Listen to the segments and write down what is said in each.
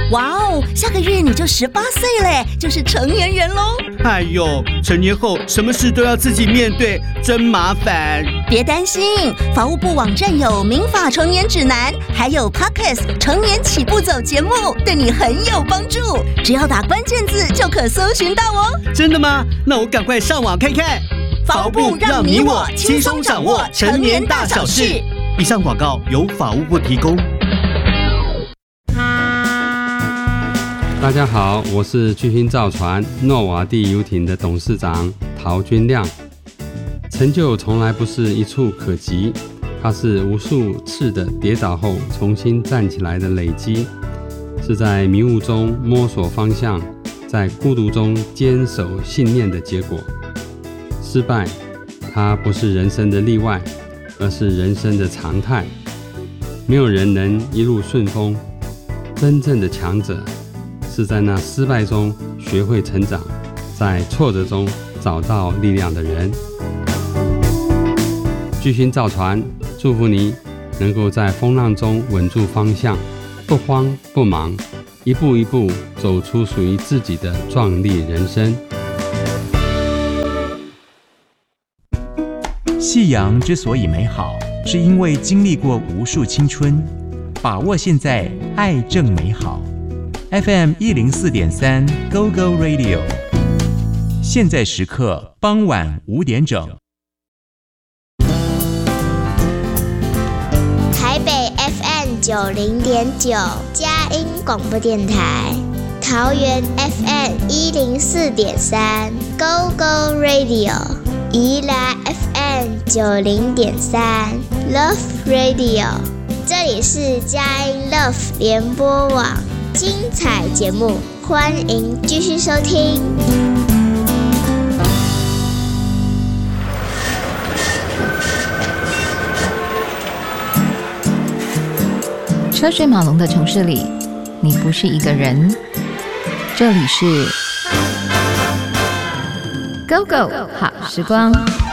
哇哦，下个月你就18岁嘞，就是成年人咯。 哎呦，成年后什么事都要自己面对，真麻烦。 别担心，法务部网站有民法成年指南，还有 Podcast 成年起步走节目，对你很有帮助。只要打关键字就可搜寻到哦。 真的吗？那我赶快上网看看。 法务部让你我轻松掌握成年大小事。 以上广告由法务部提供。 大家好，我是巨星造船诺瓦地游艇的董事长陶君亮。成就从来不是一触可及，它是无数次的跌倒后重新站起来的累积，是在迷雾中摸索方向，在孤独中坚守信念的结果。失败，它不是人生的例外，而是人生的常态。没有人能一路顺风，真正的强者是在那失败中学会成长，在挫折中找到力量的人。巨星造船祝福你能够在风浪中稳住方向，不慌不忙，一步一步走出属于自己的壮丽人生。 夕阳之所以美好，是因为经历过无数青春。把握现在，爱正美好。FM 104.3 Go Go Radio， 现在时刻傍晚5点整。 台北 FM 90.9佳音广播电台，桃园 FM 104.3 Go Go Radio， 宜兰 FM 90.3 Love Radio， 这里是佳音 Love 联播网，精彩节目，欢迎继续收听。 车水马龙的城市里，你不是一个人。这里是 Go Go 好时光，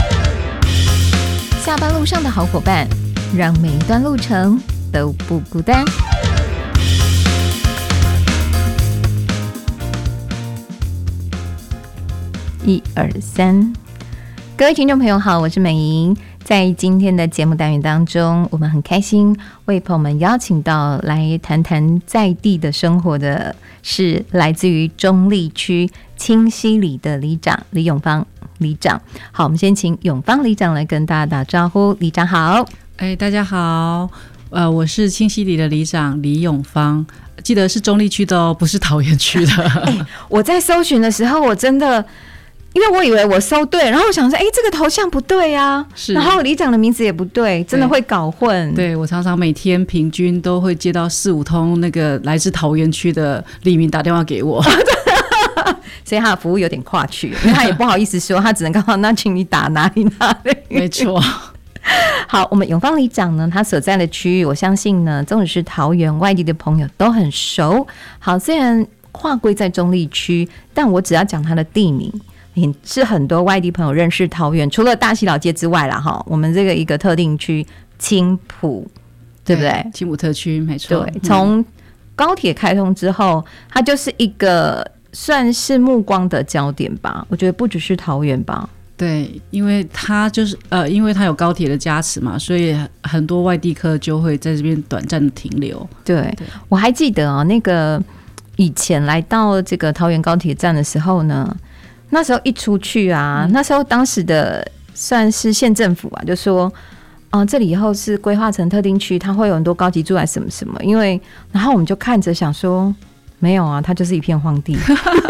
下班路上的好伙伴，让每一段路程都不孤单。1、2、3，各位听众朋友好，我是美莹。在今天的节目单元当中，我们很开心为朋友们邀请到来谈谈在地的生活的，是来自于中坜区清溪里的里长李永芳里长。好，我们先请永芳里长来跟大家打招呼。里长好。 大家好，我是清溪里的里长李永芳，记得是中坜区的哦，不是桃园区的。 我在搜寻的时候，我真的。因为我以为我搜对，然后我想说，这个头像不对啊，然后里长的名字也不对，真的会搞混。 对，我常常每天平均都会接到4、5通那个来自桃园区的里民打电话给我， 所以他的服务有点跨区，因为他也不好意思说，他只能告诉那请你打哪里哪里。 没错。 好，我们永芳里长呢，他所在的区域，我相信呢，纵使是桃园外地的朋友都很熟。好，虽然划归在中坜区，但我只要讲他的地名。是很多外地朋友认识桃园，除了大溪老街之外啦，我们这个一个特定区青埔，对不对？ 青埔特区，没错。 对，从高铁开通之后，它就是一个算是目光的焦点吧。我觉得不只是桃园吧。 对，因为它就是因为它有高铁的加持嘛，所以很多外地客就会在这边短暂的停留。 对，我还记得那个以前来到这个桃园高铁站的时候呢。那时候一出去啊，那时候当时的算是县政府啊，就说，这里以后是规划成特定区，它会有很多高级住宅什么什么。因为，然后我们就看着想说，没有啊，它就是一片荒地。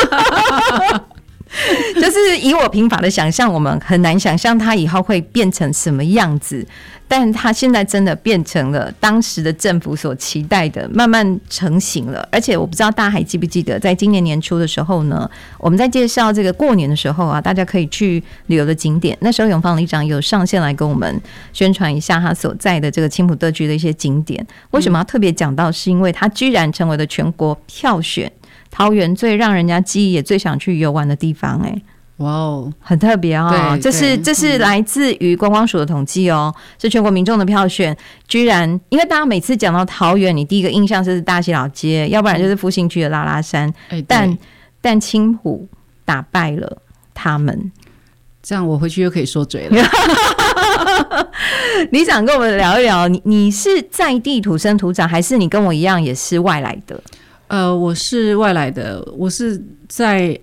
就是以我贫乏的想象，我们很难想象它以后会变成什么样子。但它现在真的变成了当时的政府所期待的，慢慢成型了。而且我不知道大家还记不记得，在今年年初的时候呢，我们在介绍这个过年的时候啊，大家可以去旅游的景点。那时候永芳里长有上线来跟我们宣传一下他所在的这个青埔特区的一些景点。为什么要特别讲到？是因为它居然成为了全国票选桃园最让人家记忆也最想去游玩的地方。 哇哦， 很特别哦。这是来自于观光署的统计哦，是全国民众的票选。居然，因为大家每次讲到桃园，你第一个印象是大溪老街，要不然就是复兴区的拉拉山，但青埔打败了他们。 这样我回去又可以说嘴了。 里长跟我们聊一聊，你是在地土生土长，还是你跟我一样也是外来的？ 我是外来的，我是在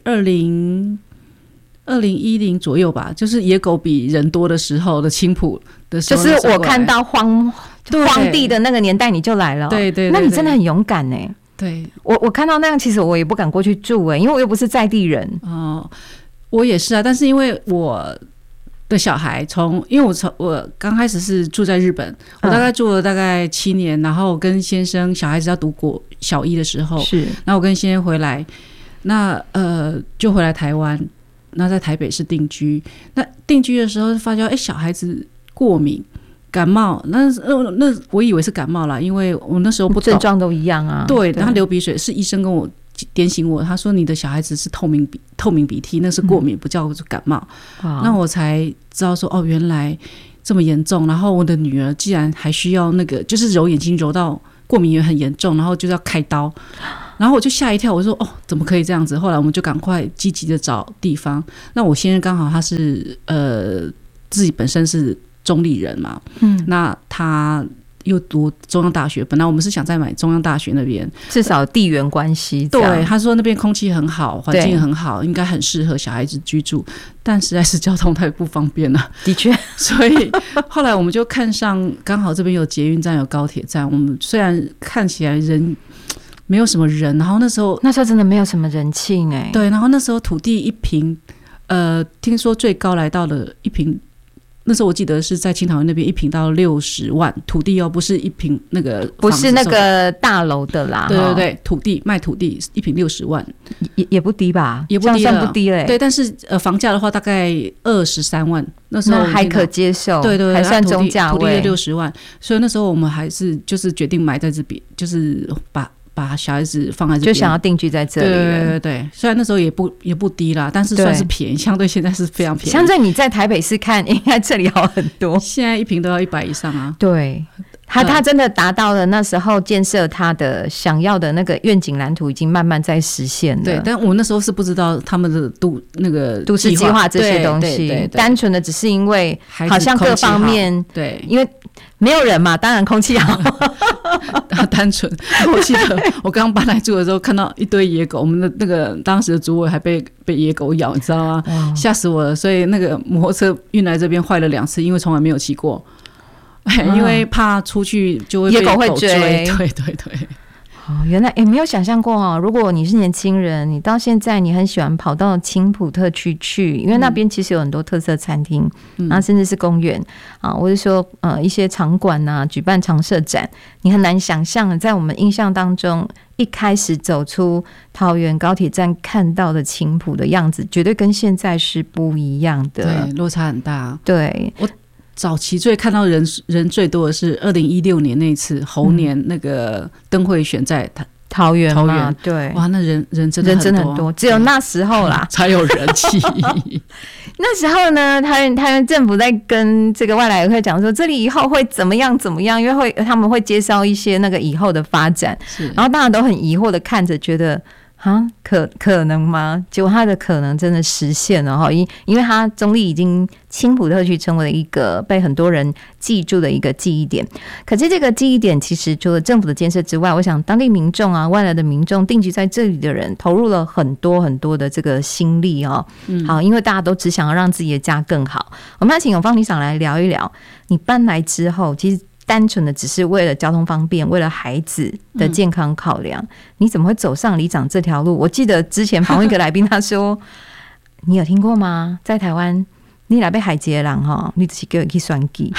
2010左右吧，就是野狗比人多的时候的青埔的时候， 就是我看到荒地的那个年代你就来了。 对， 那你真的很勇敢欸。 对， 我看到那样，其实我也不敢过去住欸，因为我又不是在地人。 我也是啊，但是因为我的小孩因为我刚开始是住在日本，我大概住了大概7年，然后跟先生小孩子要读国小1的时候， 是， 那我跟先生回来，那就回来台湾，那在台北市定居。那定居的时候发觉，小孩子过敏、感冒，那我以为是感冒啦，因为我那时候不懂， 症状都一样啊。 对，然后流鼻水是医生跟我点醒我，他说你的小孩子是透明鼻涕，那是过敏，不叫感冒。那我才知道说，原来这么严重。然后我的女儿既然还需要那个，就是揉眼睛揉到过敏也很严重，然后就要开刀。然后我就吓一跳，我说怎么可以这样子？后来我们就赶快积极的找地方。那我先生刚好他是自己本身是中立人嘛，那他又读中央大学，本来我们是想再买中央大学那边， 至少地缘关系。 对，他说那边空气很好，环境很好，应该很适合小孩子居住，但实在是交通太不方便了。 的确， 所以后来我们就看上，刚好这边有捷运站，有高铁站。我们虽然看起来人没有什么人，然后那时候真的没有什么人气欸。 对，然后那时候土地一坪，听说最高来到了一坪。那时候我记得是在青桃园那边1坪到60万，土地不是1坪那个， 不是那个大楼的啦。 对，卖土地1坪60万， 也不低吧？ 也不低了， 算不低嘞。 对，但是房价的话大概23万，那时候还可接受，对，还算中价位， 土地60万，所以那时候我们还是就是决定买在这边，就是把小孩子放在这边， 就想要定居在这里。 对，虽然那时候也不低啦，但是算是便宜，相对现在是非常便宜。 相对你在台北市看，应该这里好很多。 现在1坪都要100以上啊。 对，他真的达到了那时候建设他的想要的那个愿景蓝图，已经慢慢在实现了。 对，但我那时候是不知道他们的都市计划这些东西，单纯的只是因为好像各方面， 对， 因为没有人嘛，当然空气好。 单纯，我记得我刚搬来住的时候，看到一堆野狗，我们的那个当时的主委还被野狗咬，你知道吗？吓死我了！所以那个摩托车运来这边坏了2次，因为从来没有骑过，因为怕出去就会被野狗会追。 对。 原来没有想象过如果你是年轻人，你到现在你很喜欢跑到青埔特区去，因为那边其实有很多特色餐厅，然后甚至是公园或者说一些场馆举办常设展，你很难想象在我们印象当中一开始走出桃园高铁站看到的青埔的样子，绝对跟现在是不一样的， 对，落差很大。 对， 我早期最看到人最多的是2016年那一次猴年那个灯会选在桃园嘛，对， 哇，那人真的很多， 只有那时候啦才有人气。 那时候呢，桃园政府在跟这个外来会讲说，这里以后会怎么样，因为他们会介绍一些那个以后的发展，然后大家都很疑惑的看着，觉得可能吗？结果它的可能真的实现了因为它中立已经青埔特区成为了一个被很多人记住的一个记忆点。可是这个记忆点其实除了政府的建设之外，我想当地民众外来的民众定居在这里的人投入了很多很多的这个心力好，因为大家都只想要让自己的家更好。我们要请永芳里长来聊一聊，你搬来之后其实单纯的只是为了交通方便，为了孩子的健康考量，你怎么会走上里长这条路？我记得之前访问一个来宾，他说：“你有听过吗？在台湾，你来被海劫人你只是给我去算计。”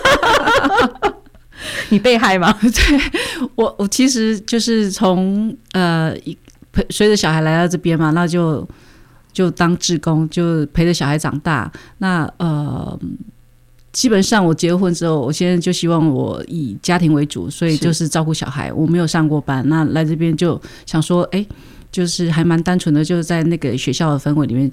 你被害吗？ 对，我其实就是从随着小孩来到这边嘛，那就当志工，就陪着小孩长大。那基本上我结婚之后，我现在就希望我以家庭为主，所以就是照顾小孩。我没有上过班，那来这边就想说，就是还蛮单纯的，就是在那个学校的氛围里面就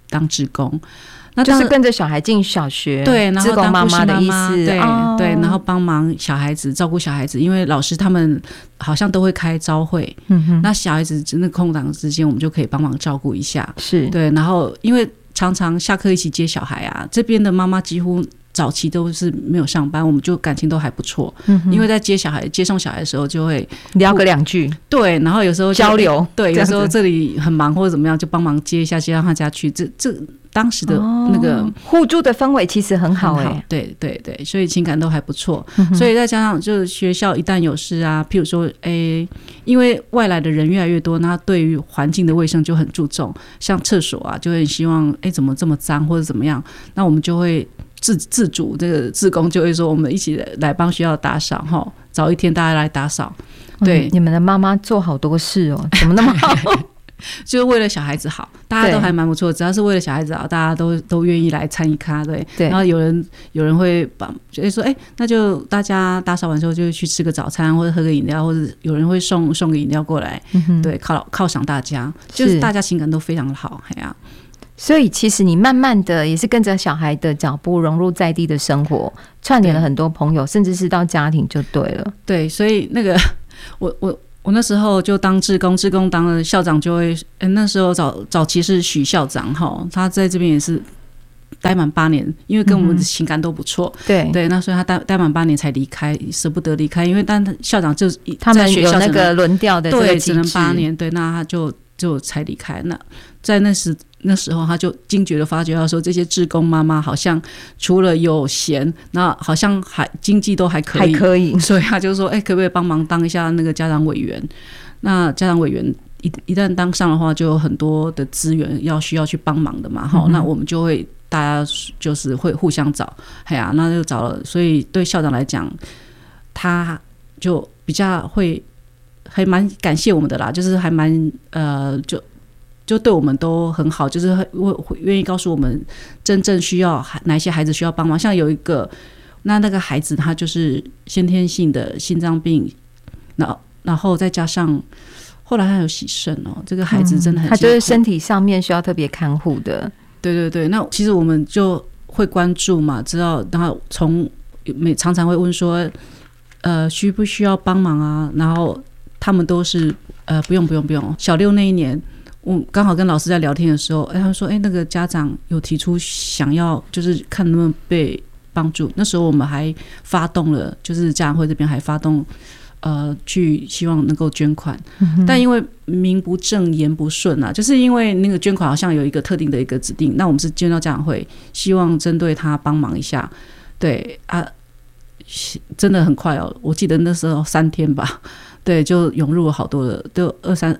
当志工。那就是跟着小孩进小学， 对，然后志工妈妈的意思， 对、对，然后帮忙小孩子照顾小孩子，因为老师他们好像都会开朝会，那小孩子那空档之间，我们就可以帮忙照顾一下， 是对，然后因为常常下课一起接小孩啊，这边的妈妈几乎早期都是没有上班，我们就感情都还不错，因为在接送小孩的时候就会聊个2句， 对，然后有时候交流， 对，有时候这里很忙或者怎么样，就帮忙接一下，接到他家去，这当时的那个互助的氛围其实很好对对对，所以情感都还不错，所以再加上就是学校一旦有事啊，譬如说因为外来的人越来越多，那对于环境的卫生就很注重，像厕所啊就会希望怎么这么脏或者怎么样，那我们就会自主，这个志工就会说我们一起来帮学校打扫齁，早一天大家来打扫。对， 你们的妈妈做好多事哦，怎么那么好？ 就是为了小孩子好，大家都还蛮不错，只要是为了小孩子好，大家都愿意来参与咖，对。然后有人会就说那就大家打扫完之后就去吃个早餐或者喝个饮料，或者有人会送个饮料过来，对，犒赏大家，就是大家情感都非常的好， 所以其实你慢慢的也是跟着小孩的脚步融入在地的生活，串联了很多朋友，甚至是到家庭就对了。 对，所以那个我那时候就当志工当了校长就会，那时候早期是许校长他在这边也是待满8年，因为跟我们的情感都不错，对，那所以他待满8年才离开，舍不得离开，因为但校长就他们有那个轮调的这个机制， 对，只能8年，对，那他就才离开。那在那时候他就惊觉的发觉到说，这些志工妈妈好像除了有闲，那好像经济都还可以，所以他就说可不可以帮忙当一下那个家长委员。那家长委员一旦当上的话，就有很多的资源需要去帮忙的嘛，那我们就会大家就是会互相找，那就找了，所以对校长来讲，他就比较会还蛮感谢我们的啦，就是还蛮就对我们都很好，就是会愿意告诉我们真正需要哪些孩子需要帮忙。像有一个那个孩子他就是先天性的心脏病，然后再加上后来他有洗肾这个孩子真的很辛苦， 他就是身体上面需要特别看护的。 对对对，那其实我们就会关注嘛，知道，然后常常会问说需不需要帮忙啊，然后他们都是不用。小6那一年我刚好跟老师在聊天的时候，他们说那个家长有提出想要就是看能不能被帮助，那时候我们还发动了，就是家长会这边还发动去希望能够捐款，但因为名不正言不顺啊，就是因为那个捐款好像有一个特定的一个指定，那我们是捐到家长会，希望针对他帮忙一下，对啊，真的很快我记得那时候3天吧，对，就涌入了好多的，都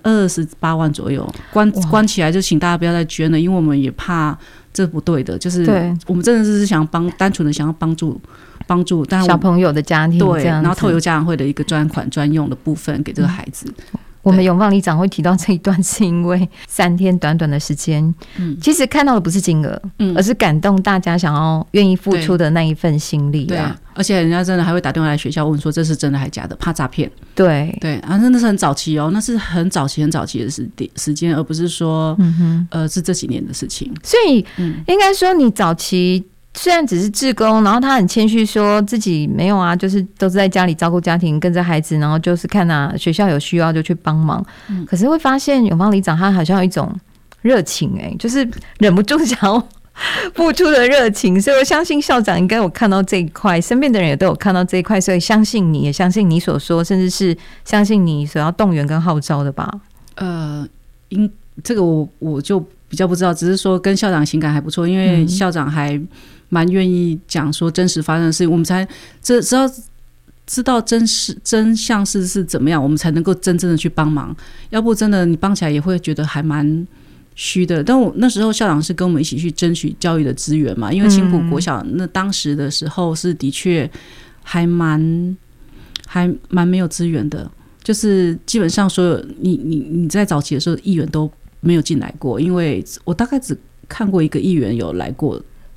28万左右，关起来就请大家不要再捐了，因为我们也怕这不对的，就是我们真的是想单纯的想要帮助但小朋友的家庭， 对，然后透由家长会的一个专款专用的部分给这个孩子。 我们永旺里长会提到这一段，是因为3天短短的时间，其实看到的不是金额，而是感动大家想要愿意付出的那一份心力啊。 而且人家真的还会打电话来学校问说这是真的还假的，怕诈骗。 对啊，那是很早期那是很早期的时间，而不是说是这几年的事情。 所以应该说你早期虽然只是志工，然后他很谦虚说自己没有啊，就是都是在家里照顾家庭，跟着孩子，然后就是看学校有需要就去帮忙。可是会发现永芳里长他好像有一种热情，就是忍不住想要付出的热情，所以我相信校长应该有看到这一块，身边的人也都有看到这一块，所以相信你，也相信你所说，甚至是相信你所要动员跟号召的吧。 这个我就比较不知道，只是说跟校长情感还不错，因为校长还蛮愿意讲说真实发生的事情，我们才知道真相是怎么样，我们才能够真正的去帮忙，要不真的你帮起来也会觉得还蛮虚的。但我那时候校长是跟我们一起去争取教育的资源嘛，因为青埔国小那当时的时候是的确还蛮没有资源的，就是基本上所有你在早期的时候议员都没有进来过，因为我大概只看过一个议员有来过。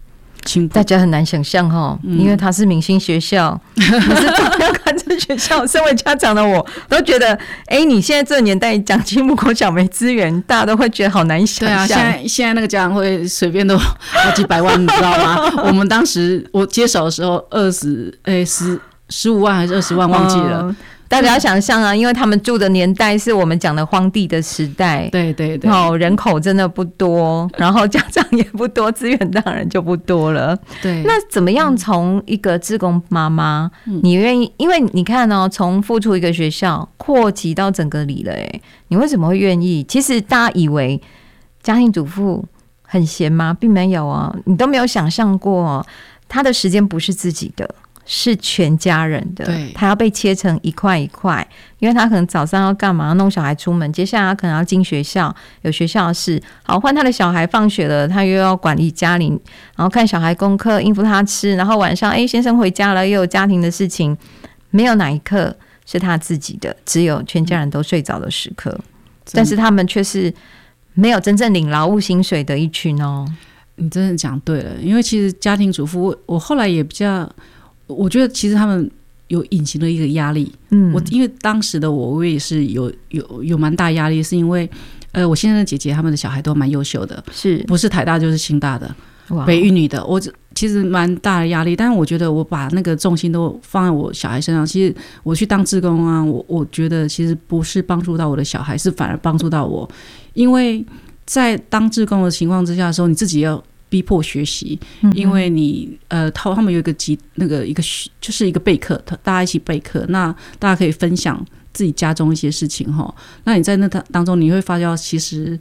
青埔。 大家很难想象哈，因为它是明星学校，你是中央官制学校。身为家长的我都觉得，你现在这个年代讲青埔国小没资源，大家都会觉得好难想象。 对啊，现在那个家长会随便都好几百万，你知道吗？我们当时我接手的时候15万还是20万忘记了。 大家要想象啊，因为他们住的年代是我们讲的荒地的时代， 对， 人口真的不多，然后家长也不多，资源当然就不多了。 对， 那怎么样从一个志工妈妈，你愿意？因为你看哦，从付出一个学校扩及到整个里了，你为什么会愿意？其实大家以为家庭主妇很闲吗？并没有啊，你都没有想象过，她的时间不是自己的。是全家人的，他要被切成一块一块，因为他可能早上要干嘛，弄小孩出门，接下来他可能要进学校，有学校的事，好换他的小孩放学了，他又要管理家庭，然后看小孩功课，应付他吃，然后晚上先生回家了，又有家庭的事情，没有哪一刻是他自己的，只有全家人都睡着的时刻，但是他们却是没有真正领劳务薪水的一群哦。 你真的讲对了，因为其实家庭主妇，我后来也比较。我觉得其实他们有隐形的一个压力，因为当时的我也是有蛮大压力，是因为我现在的姐姐他们的小孩都蛮优秀的，是不是台大就是清大的，北一女的，我其实蛮大的压力，但是我觉得我把那个重心都放在我小孩身上，其实我去当志工啊，我觉得其实不是帮助到我的小孩，是反而帮助到我，因为在当志工的情况之下的时候，你自己要逼迫学习，因为你他们有一个就是一个备课，大家一起备课，那大家可以分享自己家中一些事情哈。那你在那当中，你会发现其实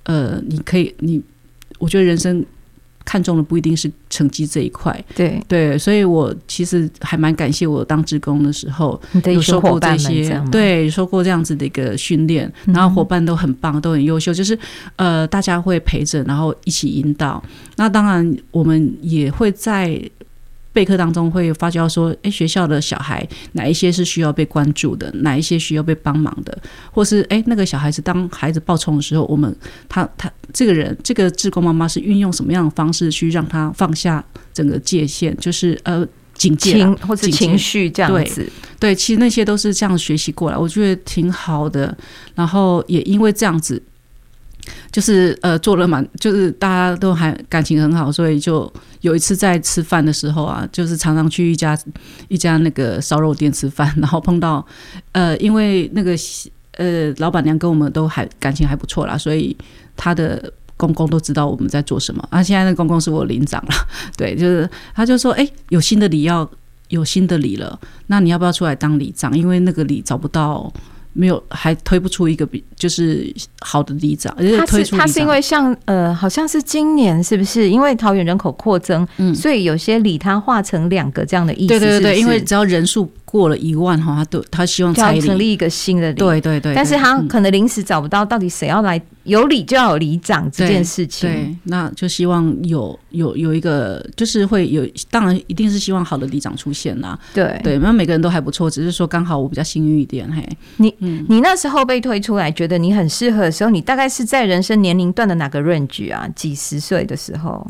我觉得人生看重的不一定是成绩这一块，对，所以我其实还蛮感谢我当志工的时候有受过这些，对，受过这样子的一个训练，然后伙伴都很棒，都很优秀，就是大家会陪着，然后一起引导。那当然，我们也会在备课当中会发觉说，学校的小孩哪一些是需要被关注的，哪一些需要被帮忙的，或是那个小孩子当孩子暴冲的时候，我们他这个志工妈妈是运用什么样的方式去让他放下整个界限，就是警戒或是情绪这样子。 对，其实那些都是这样学习过来，我觉得挺好的。然后也因为这样子。就是做了就是大家都还感情很好，所以就有一次在吃饭的时候啊，就是常常去一家那个烧肉店吃饭，然后碰到因为那个老板娘跟我们都感情还不错啦，所以他的公公都知道我们在做什么啊。现在那个公公是我领长啦，对，就是他就说有新的里了，那你要不要出来当里长？因为那个里找不到。没有，还推不出一个就是好的里长， 他是因为像好像是今年是不是？因为桃园人口扩增，所以有些里它划成2个这样的意思。 对，因为只要人数过了1万哈，他希望成立一个新的里。 对， 但是他可能临时找不到到底谁要来，有里就要有里长这件事情。 对，那就希望有一个，就是会有，当然一定是希望好的里长出现啦。对，那每个人都还不错，只是说刚好我比较幸运一点。 你那时候被推出来，觉得你很适合的时候，你大概是在人生年龄段的哪个 range 啊？几十岁的时候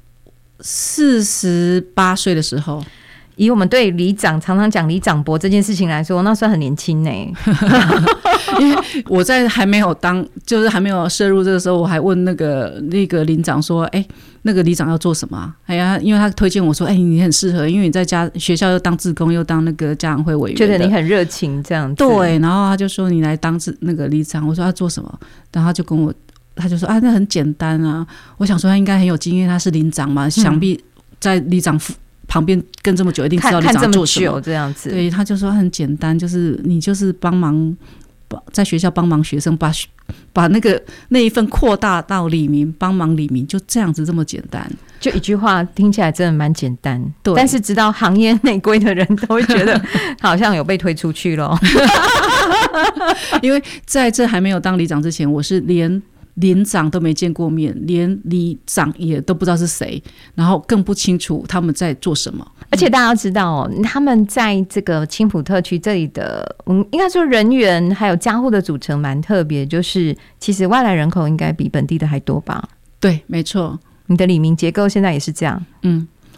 ？48岁的时候。 以我们对里长常常讲里长伯这件事情来说，那算很年轻呢。 因为我在还没有就是还没有涉入这个时候，我还问那个领长说：“那个里长要做什么？”因为他推荐我说：“你很适合，因为你在学校又当志工，又当那个家长会委员， 觉得你很热情这样子。” 对，然后他就说：“你来当那个里长。”我说：“他做什么？”然后他就说：“那很简单啊。”我想说他应该很有经验，他是领长嘛，想必在里长旁边跟这么久，一定知道里长做什么这样子。 对，他就说很简单，就是你就是帮忙在学校帮忙学生，把那一份扩大到里民，帮忙里民，就这样子这么简单。 就一句话听起来真的蛮简单，对。但是知道行业内规的人都会觉得好像有被推出去咯。 因为在这还没有当里长之前，我是连连长都没见过面，连里长也都不知道是谁，然后更不清楚他们在做什么。 而且大家要知道他们在这个青埔特区这里的应该说人员还有家户的组成蛮特别，就是其实外来人口应该比本地的还多吧？ 对，没错。 你的里民结构现在也是这样？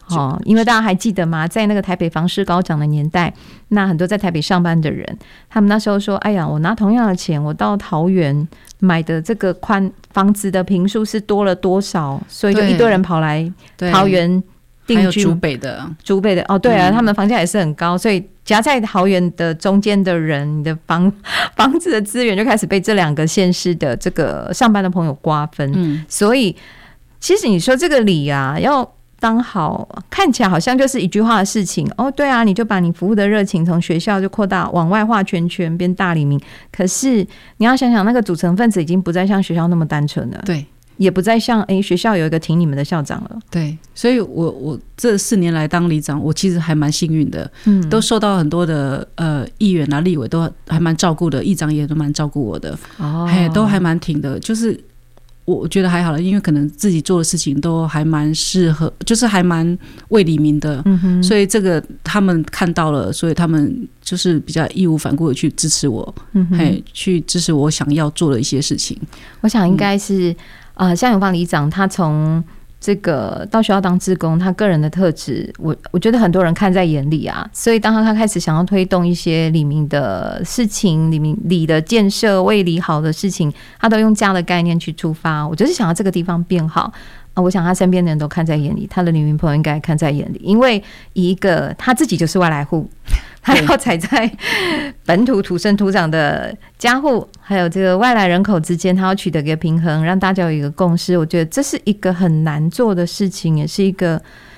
因为大家还记得吗？在那个台北房市高涨的年代，那很多在台北上班的人，他们那时候说：“哎呀，我拿同样的钱，我到桃园买的这个房子的坪数是多了多少？”所以就一堆人跑来桃园定居。 还有竹北的哦，对啊，他们的房价也是很高，所以夹在桃园的中间的人，你的房子的资源就开始被这2个县市的这个上班的朋友瓜分。所以其实你说这个理啊，要当好，看起来好像就是一句话的事情哦。对啊，你就把你服务的热情从学校就扩大往外画圈圈，变大里民。可是你要想想，那个组成分子已经不再像学校那么单纯了。 对。 也不再像学校有一个挺你们的校长了。 对，所以我这4年来当里长，我其实还蛮幸运的，都受到很多的议员啊、立委都还蛮照顾的，议长也都蛮照顾我的，都还蛮挺的。就是我觉得还好了，因为可能自己做的事情都还蛮适合，就是还蛮为里民的，所以这个他们看到了，所以他们就是比较义无反顾的去支持我，去支持我想要做的一些事情。 我想应该是。夏永芳里长他从这个到学校当志工，他个人的特质我觉得很多人看在眼里啊，所以当他开始想要推动一些里民的事情，里的建设，为里好的事情，他都用这样的概念去出发。我就是想要这个地方变好我想他身边的人都看在眼里，他的里民朋友应该看在眼里，因为一个他自己就是外来户，他要踩在本土土生土长的家户还有这个外来人口之间，他要取得一个平衡，让大家有一个共识。我觉得这是一个很难做的事情，也是一个